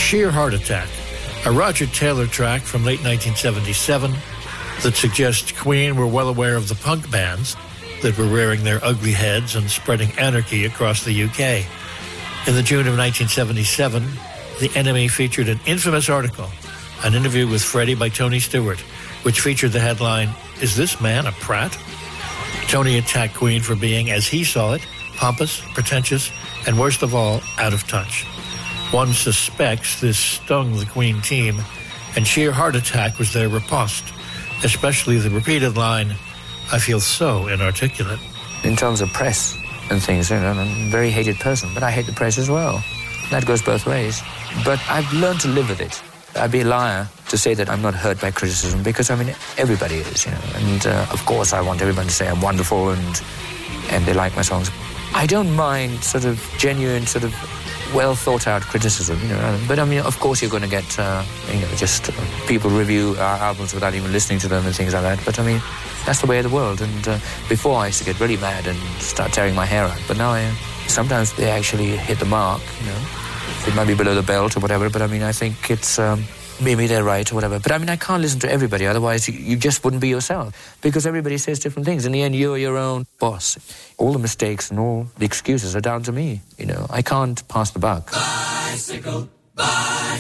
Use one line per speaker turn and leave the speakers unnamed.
Sheer Heart Attack, a Roger Taylor track from late 1977 that suggests Queen were well aware of the punk bands that were rearing their ugly heads and spreading anarchy across the UK. In the June of 1977, The Enemy featured an infamous article, an interview with Freddie by Tony Stewart, which featured the headline, "Is this man a prat?" Tony attacked Queen for being, as he saw it, pompous, pretentious, and worst of all, out of touch. One suspects this stung the Queen team, and Sheer Heart Attack was their riposte, especially the repeated line, "I feel so inarticulate."
In terms of press and things, you know, I'm a very hated person, but I hate the press as well. That goes both ways. But I've learned to live with it. I'd be a liar to say that I'm not hurt by criticism, because, I mean, everybody is, you know. And, of course, I want everyone to say I'm wonderful and they like my songs. I don't mind sort of genuine, sort of well-thought-out criticism, you know. But, I mean, of course you're going to get, you know, just people review our albums without even listening to them and things like that. But, I mean, that's the way of the world. And before I used to get really mad and start tearing my hair out. But now sometimes they actually hit the mark, you know. It might be below the belt or whatever, but, I mean, I think it's... maybe they're right or whatever. But, I mean, I can't listen to everybody, otherwise you just wouldn't be yourself. Because everybody says different things. In the end, you're your own boss. All the mistakes and all the excuses are down to me, you know. I can't pass the buck. Bicycle, bicycle.